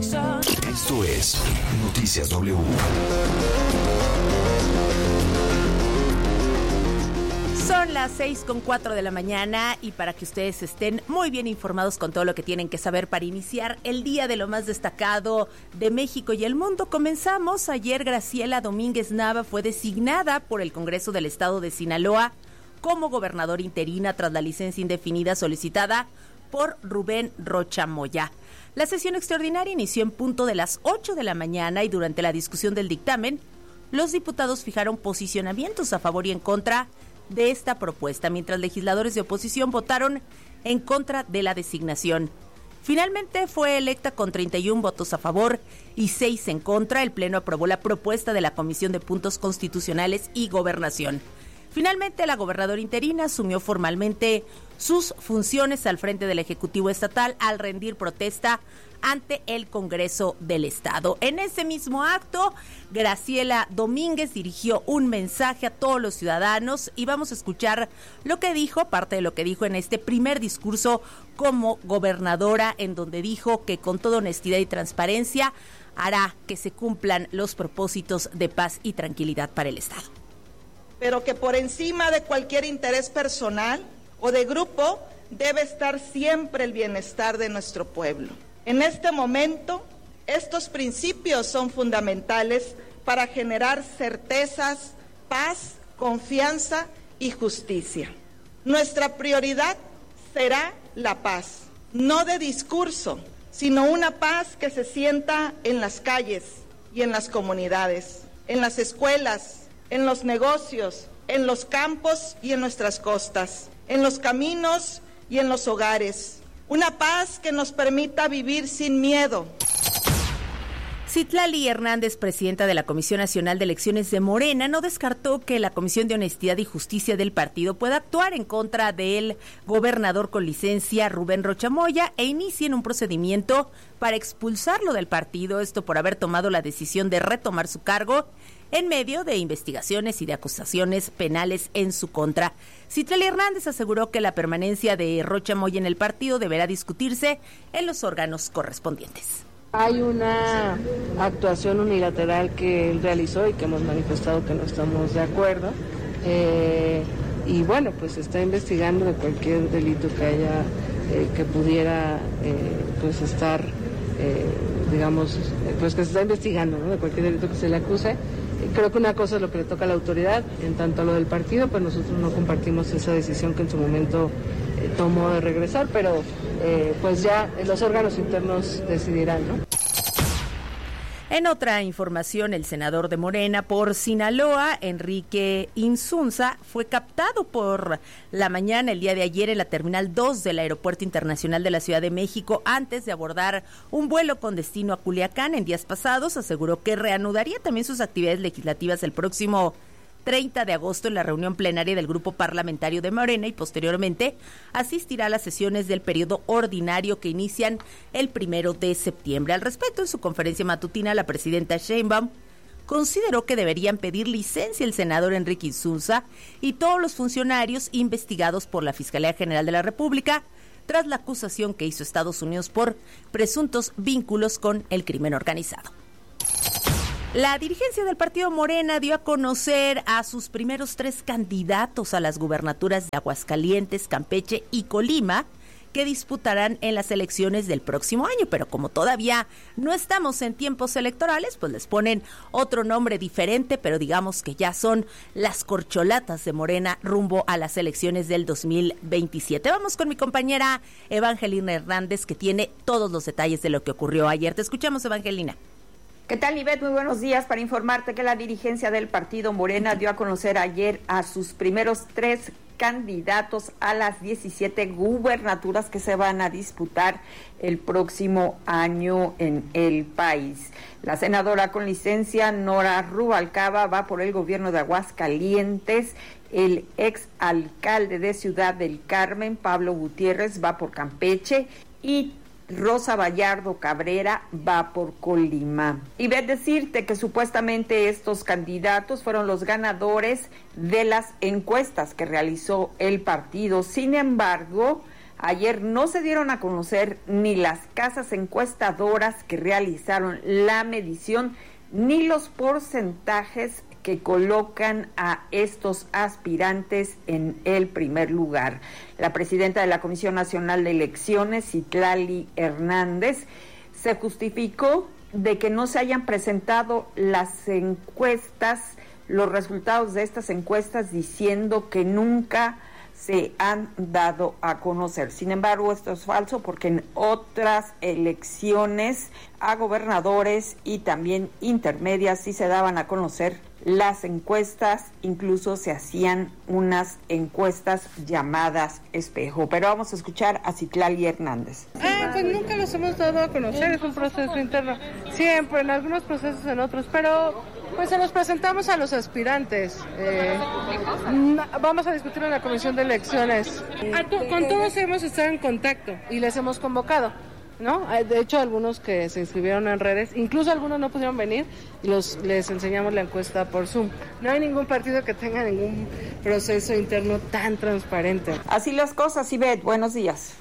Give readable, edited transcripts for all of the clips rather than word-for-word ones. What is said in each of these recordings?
Esto es Noticias W. Son las 6:04 de la mañana y para que ustedes estén muy bien informados con todo lo que tienen que saber para iniciar el día de lo más destacado de México y el mundo, comenzamos. Ayer Graciela Domínguez Nava fue designada por el Congreso del Estado de Sinaloa como gobernadora interina tras la licencia indefinida solicitada por Rubén Rocha Moya. La sesión extraordinaria inició en punto de las 8 de la mañana y durante la discusión del dictamen, los diputados fijaron posicionamientos a favor y en contra de esta propuesta, mientras legisladores de oposición votaron en contra de la designación. Finalmente fue electa con 31 votos a favor y 6 en contra. El Pleno aprobó la propuesta de la Comisión de Puntos Constitucionales y Gobernación. Finalmente, la gobernadora interina asumió formalmente sus funciones al frente del Ejecutivo Estatal al rendir protesta ante el Congreso del Estado. En ese mismo acto, Graciela Domínguez dirigió un mensaje a todos los ciudadanos y vamos a escuchar lo que dijo, parte de lo que dijo en este primer discurso como gobernadora, en donde dijo que con toda honestidad y transparencia hará que se cumplan los propósitos de paz y tranquilidad para el Estado. Pero que por encima de cualquier interés personal o de grupo debe estar siempre el bienestar de nuestro pueblo. En este momento, estos principios son fundamentales para generar certezas, paz, confianza y justicia. Nuestra prioridad será la paz, no de discurso, sino una paz que se sienta en las calles y en las comunidades, en las escuelas, en los negocios, en los campos y en nuestras costas, en los caminos y en los hogares. Una paz que nos permita vivir sin miedo. Citlali Hernández, presidenta de la Comisión Nacional de Elecciones de Morena, no descartó que la Comisión de Honestidad y Justicia del partido pueda actuar en contra del gobernador con licencia Rubén Rocha Moya e inicien un procedimiento para expulsarlo del partido, esto por haber tomado la decisión de retomar su cargo en medio de investigaciones y de acusaciones penales en su contra. Citlali Hernández aseguró que la permanencia de Rocha Moya en el partido deberá discutirse en los órganos correspondientes. Hay una actuación unilateral que él realizó y que hemos manifestado que no estamos de acuerdo. Y bueno, pues se está investigando de cualquier delito que haya, que pudiera pues estar, digamos, pues que se está investigando, ¿no? De cualquier delito que se le acuse. Creo que una cosa es lo que le toca a la autoridad, en tanto a lo del partido, pues nosotros no compartimos esa decisión que en su momento tomó de regresar, pero pues ya los órganos internos decidirán, ¿no? En otra información, el senador de Morena por Sinaloa, Enrique Insunza, fue captado por la mañana el día de ayer en la Terminal 2 del Aeropuerto Internacional de la Ciudad de México antes de abordar un vuelo con destino a Culiacán. En días pasados aseguró que reanudaría también sus actividades legislativas el próximo 30 de agosto en la reunión plenaria del Grupo Parlamentario de Morena y posteriormente asistirá a las sesiones del periodo ordinario que inician el 1 de septiembre. Al respecto, en su conferencia matutina, la presidenta Sheinbaum consideró que deberían pedir licencia el senador Enrique Insunza y todos los funcionarios investigados por la Fiscalía General de la República tras la acusación que hizo Estados Unidos por presuntos vínculos con el crimen organizado. La dirigencia del partido Morena dio a conocer a sus primeros 3 candidatos a las gubernaturas de Aguascalientes, Campeche y Colima, que disputarán en las elecciones del próximo año, pero como todavía no estamos en tiempos electorales, pues les ponen otro nombre diferente, pero digamos que ya son las corcholatas de Morena rumbo a las elecciones del 2027. Vamos con mi compañera Evangelina Hernández, que tiene todos los detalles de lo que ocurrió ayer. Te escuchamos, Evangelina. ¿Qué tal, Ivette? Muy buenos días. Para informarte que la dirigencia del partido Morena dio a conocer ayer a sus primeros 3 candidatos a las 17 gubernaturas que se van a disputar el próximo año en el país. La senadora con licencia Nora Rubalcaba va por el gobierno de Aguascalientes. El ex alcalde de Ciudad del Carmen, Pablo Gutiérrez, va por Campeche y Rosa Vallardo Cabrera va por Colima. Y ve decirte que supuestamente estos candidatos fueron los ganadores de las encuestas que realizó el partido. Sin embargo, Ayer no se dieron a conocer ni las casas encuestadoras que realizaron la medición, ni los porcentajes que colocan a estos aspirantes en el primer lugar. La presidenta de la Comisión Nacional de Elecciones, Citlali Hernández, se justificó de que no se hayan presentado las encuestas, los resultados de estas encuestas, diciendo que nunca se han dado a conocer. Sin embargo, esto es falso porque en otras elecciones a gobernadores y también intermedias sí se daban a conocer las encuestas, incluso se hacían unas encuestas llamadas espejo. Pero vamos a escuchar a Citlali Hernández. Pues nunca los hemos dado a conocer, es un proceso interno, siempre, en algunos procesos, en otros, pero pues se los presentamos a los aspirantes. Vamos a discutir en la Comisión de Elecciones. Con todos hemos estado en contacto y les hemos convocado, ¿no? De hecho, algunos que se inscribieron en redes, incluso algunos no pudieron venir y les enseñamos la encuesta por Zoom. No hay ningún partido que tenga ningún proceso interno tan transparente. Así las cosas, Ivette, buenos días.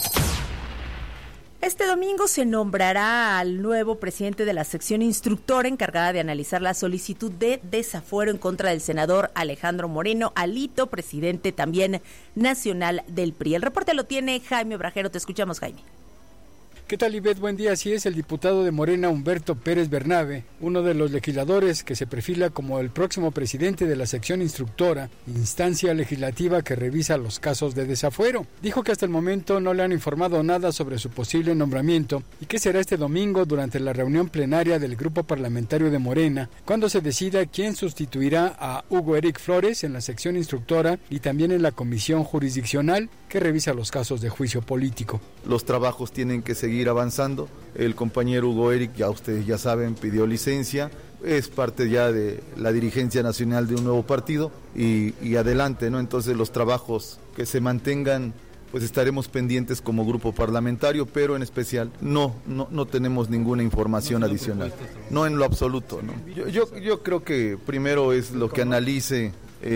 Este domingo se nombrará al nuevo presidente de la sección instructora encargada de analizar la solicitud de desafuero en contra del senador Alejandro Moreno Alito, presidente también nacional del PRI. El reporte lo tiene Jaime Obrajero. Te escuchamos, Jaime. ¿Qué tal, Ivette? Buen día. Así es, el diputado de Morena, Humberto Pérez Bernabe, uno de los legisladores que se perfila como el próximo presidente de la sección instructora, instancia legislativa que revisa los casos de desafuero. Dijo que hasta el momento no le han informado nada sobre su posible nombramiento y que será este domingo durante la reunión plenaria del grupo parlamentario de Morena, cuando se decida quién sustituirá a Hugo Eric Flores en la sección instructora y también en la comisión jurisdiccional que revisa los casos de juicio político. Los trabajos tienen que seguir avanzando. El compañero Hugo Eric, ya ustedes ya saben, pidió licencia, es parte ya de la dirigencia nacional de un nuevo partido y adelante, ¿no? Entonces los trabajos que se mantengan, pues estaremos pendientes como grupo parlamentario, pero en especial no tenemos ninguna información adicional, no en lo absoluto, ¿no? Yo creo que primero es lo que analice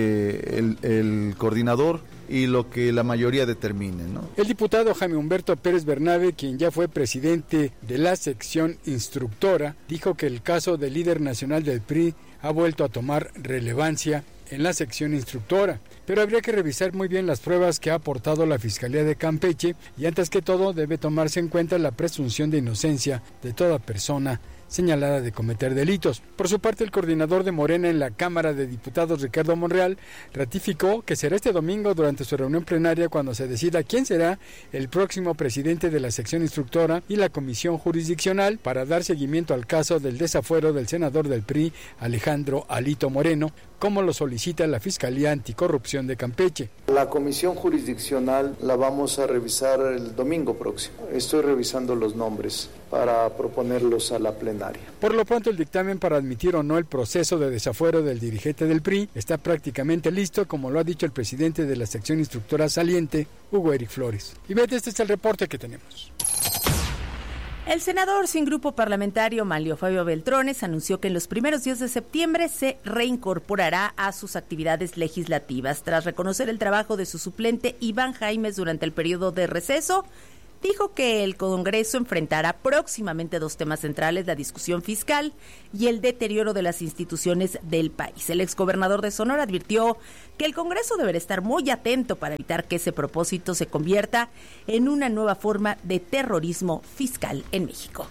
el coordinador y lo que la mayoría determine, ¿no? El diputado Jaime Humberto Pérez Bernabe, quien ya fue presidente de la sección instructora, dijo que el caso del líder nacional del PRI ha vuelto a tomar relevancia en la sección instructora, pero habría que revisar muy bien las pruebas que ha aportado la Fiscalía de Campeche y antes que todo debe tomarse en cuenta la presunción de inocencia de toda persona señalada de cometer delitos. Por su parte, el coordinador de Morena en la Cámara de Diputados, Ricardo Monreal, ratificó que será este domingo durante su reunión plenaria cuando se decida quién será el próximo presidente de la sección instructora y la comisión jurisdiccional para dar seguimiento al caso del desafuero del senador del PRI, Alejandro Alito Moreno, como lo solicita la Fiscalía Anticorrupción de Campeche. La comisión jurisdiccional la vamos a revisar el domingo próximo. Estoy revisando los nombres para proponerlos a la plenaria. Por lo pronto, el dictamen para admitir o no el proceso de desafuero del dirigente del PRI está prácticamente listo, como lo ha dicho el presidente de la sección instructora saliente, Hugo Eric Flores. Y vete, este es el reporte que tenemos. El senador sin grupo parlamentario Manlio Fabio Beltrones anunció que en los primeros días de septiembre se reincorporará a sus actividades legislativas. Tras reconocer el trabajo de su suplente Iván Jaimes durante el periodo de receso, dijo que el Congreso enfrentará próximamente dos temas centrales: la discusión fiscal y el deterioro de las instituciones del país. El exgobernador de Sonora advirtió que el Congreso deberá estar muy atento para evitar que ese propósito se convierta en una nueva forma de terrorismo fiscal en México.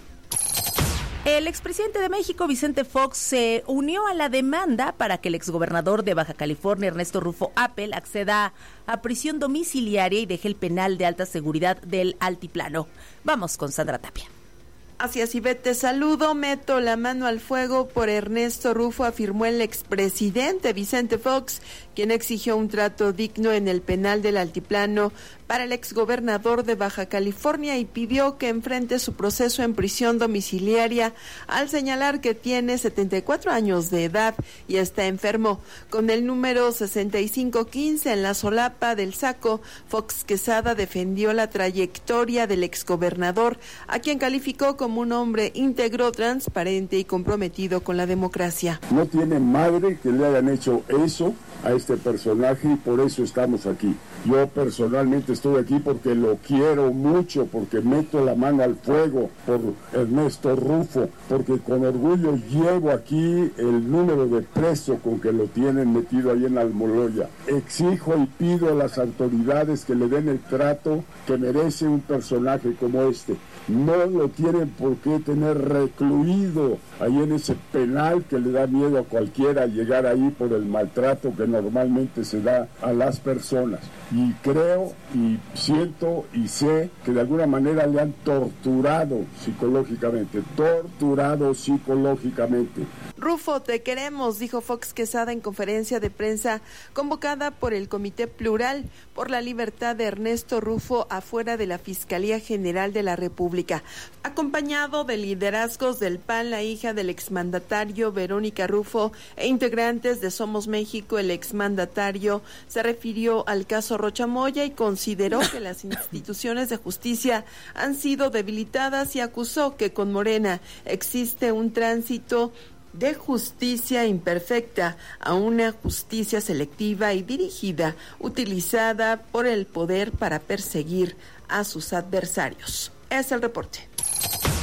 El expresidente de México, Vicente Fox, se unió a la demanda para que el exgobernador de Baja California, Ernesto Rufo Appel, acceda a prisión domiciliaria y deje el penal de alta seguridad del Altiplano. Vamos con Sandra Tapia. Así es, Ivette, te saludo, meto la mano al fuego por Ernesto Rufo, afirmó el expresidente Vicente Fox, quien exigió un trato digno en el penal del Altiplano para el exgobernador de Baja California y pidió que enfrente su proceso en prisión domiciliaria al señalar que tiene 74 años de edad y está enfermo. Con el número 6515 en la solapa del saco, Fox Quesada defendió la trayectoria del exgobernador, a quien calificó como un hombre íntegro, transparente y comprometido con la democracia. No tiene madre que le hayan hecho eso a este personaje y por eso estamos aquí. Yo personalmente estoy aquí porque lo quiero mucho, porque meto la mano al fuego por Ernesto Rufo, porque con orgullo llevo aquí el número de preso con que lo tienen metido ahí en Almoloya. Exijo y pido a las autoridades que le den el trato que merece un personaje como este. No lo tienen por qué tener recluido ahí en ese penal que le da miedo a cualquiera llegar ahí por el maltrato que normalmente se da a las personas. Y creo y siento y sé que de alguna manera le han torturado psicológicamente. Rufo, te queremos, dijo Fox Quesada en conferencia de prensa convocada por el Comité Plural por la Libertad de Ernesto Rufo afuera de la Fiscalía General de la República. Acompañado de liderazgos del PAN, la hija del exmandatario Verónica Rufo e integrantes de Somos México, el exmandatario se refirió al caso Rocha Moya y consideró que las instituciones de justicia han sido debilitadas y acusó que con Morena existe un tránsito de justicia imperfecta a una justicia selectiva y dirigida, utilizada por el poder para perseguir a sus adversarios. Es el reporte.